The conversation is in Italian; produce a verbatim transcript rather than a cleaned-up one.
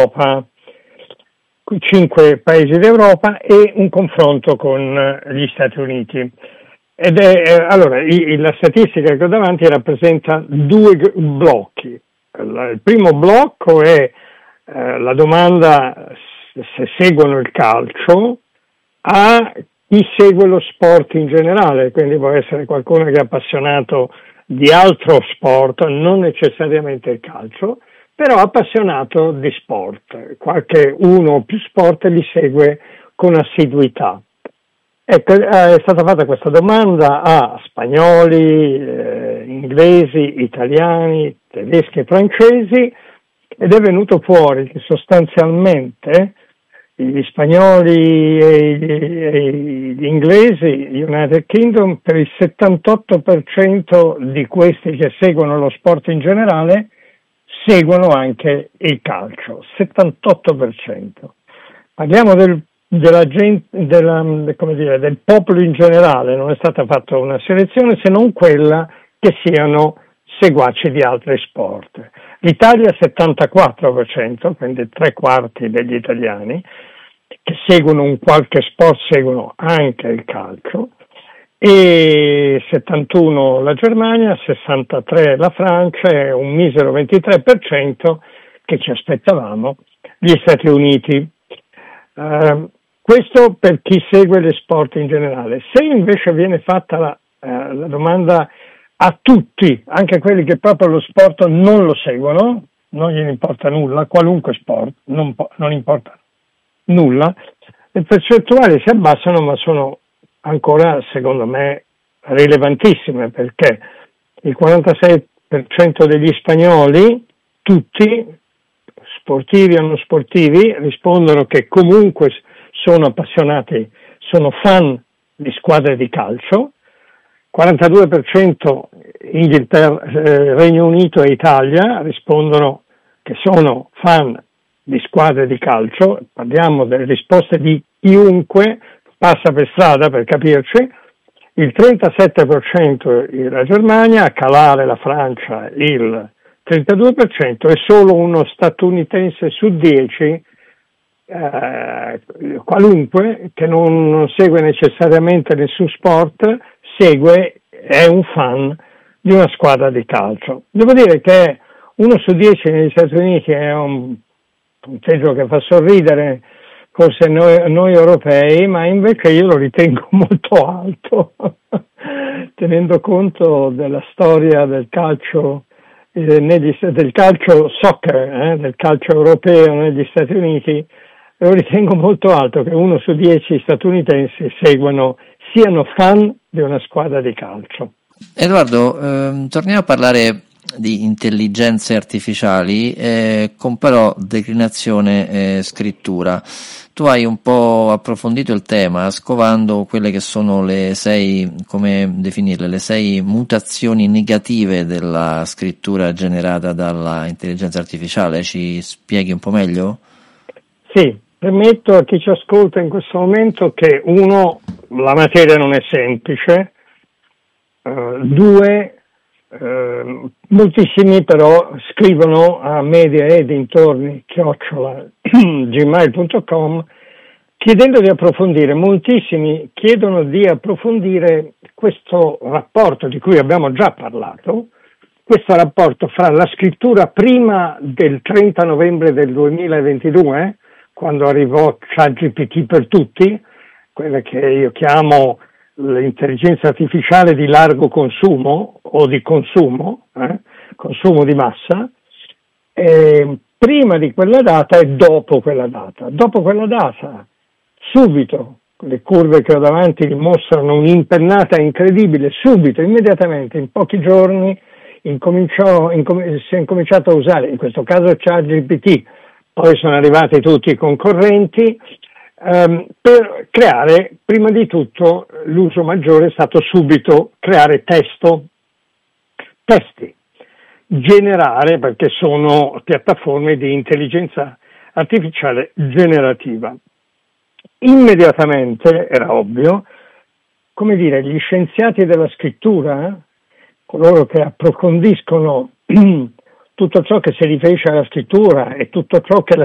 d'Europa, cinque paesi d'Europa e un confronto con gli Stati Uniti. Ed è, eh, allora, i, la statistica che ho davanti rappresenta due blocchi. Il primo blocco è eh, la domanda se seguono il calcio a chi segue lo sport in generale, quindi può essere qualcuno che è appassionato di altro sport, non necessariamente il calcio, però appassionato di sport, qualche uno o più sport li segue con assiduità. Ecco, è stata fatta questa domanda a spagnoli, eh, inglesi, italiani, tedeschi e francesi ed è venuto fuori che sostanzialmente gli spagnoli e gli, e gli inglesi, United Kingdom, per il settantotto per cento di questi che seguono lo sport in generale, seguono anche il calcio, settantotto per cento. Parliamo del, della gente, della, come dire, del popolo in generale, non è stata fatta una selezione se non quella che siano seguaci di altri sport. L'Italia settantaquattro per cento, quindi tre quarti degli italiani che seguono un qualche sport seguono anche il calcio, e settantuno la Germania, sessantatré la Francia e un misero ventitré per cento che ci aspettavamo gli Stati Uniti. Uh, questo per chi segue gli sport in generale. Se invece viene fatta la, uh, la domanda a tutti, anche quelli che proprio lo sport non lo seguono, non gli importa nulla, qualunque sport, non, non importa nulla, le percentuali si abbassano, ma sono ancora, secondo me, rilevantissime, perché il quarantasei per cento degli spagnoli, tutti, sportivi o non sportivi, rispondono che comunque sono appassionati, sono fan di squadre di calcio, quarantadue per cento Inghilterra, eh, Regno Unito e Italia rispondono che sono fan di squadre di calcio, parliamo delle risposte di chiunque passa per strada, per capirci, il trentasette per cento la Germania, a calare la Francia il trentadue per cento e solo uno statunitense su dieci, eh, qualunque, che non, non segue necessariamente nessun sport, segue, è un fan di una squadra di calcio. Devo dire che uno su dieci negli Stati Uniti è un punteggio che fa sorridere forse noi, noi europei, ma invece io lo ritengo molto alto, tenendo conto della storia del calcio, eh, negli, del calcio soccer, eh, del calcio europeo negli Stati Uniti, lo ritengo molto alto che uno su dieci statunitensi seguano, siano fan di una squadra di calcio. Edoardo, ehm, torniamo a parlare di intelligenze artificiali, eh, con però declinazione eh, scrittura. Tu hai un po' approfondito il tema scovando quelle che sono le sei, come definirle, le sei mutazioni negative della scrittura generata dalla intelligenza artificiale. Ci spieghi un po' meglio? Sì, permetto a chi ci ascolta in questo momento che uno, la materia non è semplice, uh, due, Uh, moltissimi però scrivono a media e dintorni chiocciola gmail punto com chiedendo di approfondire, moltissimi chiedono di approfondire questo rapporto di cui abbiamo già parlato, questo rapporto fra la scrittura prima del trenta novembre del duemilaventidue, quando arrivò ChatGPT per tutti, quella che io chiamo l'intelligenza artificiale di largo consumo o di consumo, eh, consumo di massa, eh, prima di quella data e dopo quella data. Dopo quella data, subito, le curve che ho davanti dimostrano un'impennata incredibile, subito, immediatamente, in pochi giorni, incominciò, incom- si è incominciato a usare, in questo caso ChatGPT, poi sono arrivati tutti i concorrenti, Um, per creare, prima di tutto, l'uso maggiore è stato subito creare testo, testi, generare, perché sono piattaforme di intelligenza artificiale generativa. Immediatamente, era ovvio, come dire, gli scienziati della scrittura, coloro che approfondiscono tutto ciò che si riferisce alla scrittura e tutto ciò che la